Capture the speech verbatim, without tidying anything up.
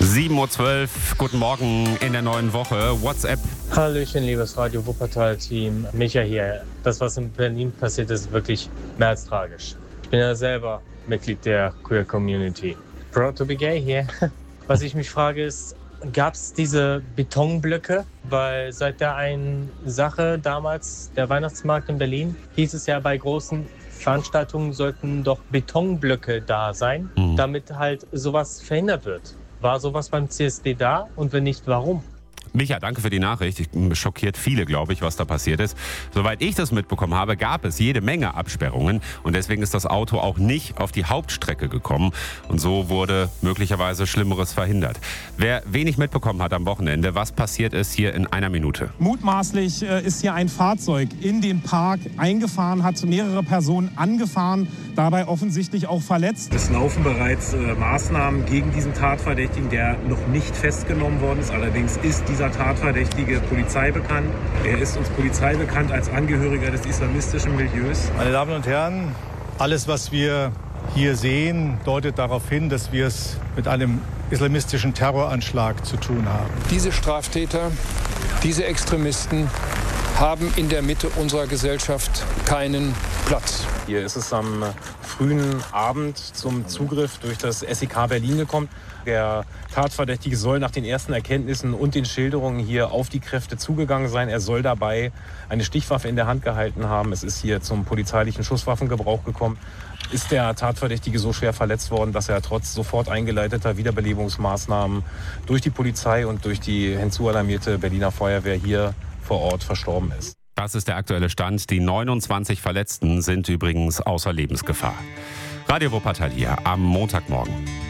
sieben Uhr zwölf, guten Morgen in der neuen Woche. WhatsApp. Hallöchen, liebes Radio Wuppertal-Team. Micha hier. Das, was in Berlin passiert, ist wirklich mehr als tragisch. Ich bin ja selber Mitglied der Queer Community. Proud to be gay hier. Was ich mich frage ist, gab es diese Betonblöcke? Weil seit der einen Sache damals, der Weihnachtsmarkt in Berlin, hieß es ja, bei großen Veranstaltungen sollten doch Betonblöcke da sein, mhm. damit halt sowas verhindert wird. War sowas beim C S D da? Und wenn nicht, warum? Micha, danke für die Nachricht. Ich, schockiert viele, glaube ich, was da passiert ist. Soweit ich das mitbekommen habe, gab es jede Menge Absperrungen und deswegen ist das Auto auch nicht auf die Hauptstrecke gekommen und so wurde möglicherweise Schlimmeres verhindert. Wer wenig mitbekommen hat am Wochenende, was passiert ist, hier in einer Minute. Mutmaßlich äh, ist hier ein Fahrzeug in den Park eingefahren, hat mehrere Personen angefahren, dabei offensichtlich auch verletzt. Es laufen bereits äh, Maßnahmen gegen diesen Tatverdächtigen, der noch nicht festgenommen worden ist. Allerdings ist dieser Tatverdächtige Polizei bekannt. Er ist uns Polizei bekannt als Angehöriger des islamistischen Milieus. Meine Damen und Herren, alles, was wir hier sehen, deutet darauf hin, dass wir es mit einem islamistischen Terroranschlag zu tun haben. Diese Straftäter, diese Extremisten haben in der Mitte unserer Gesellschaft keinen Platz. Hier ist es am frühen Abend zum Zugriff durch das S E K Berlin gekommen. Der Tatverdächtige soll nach den ersten Erkenntnissen und den Schilderungen hier auf die Kräfte zugegangen sein. Er soll dabei eine Stichwaffe in der Hand gehalten haben. Es ist hier zum polizeilichen Schusswaffengebrauch gekommen. Ist der Tatverdächtige so schwer verletzt worden, dass er trotz sofort eingeleiteter Wiederbelebungsmaßnahmen durch die Polizei und durch die hinzualarmierte Berliner Feuerwehr hier vor Ort verstorben ist. Das ist der aktuelle Stand. Die neunundzwanzig Verletzten sind übrigens außer Lebensgefahr. Radio Wuppertal hier am Montagmorgen.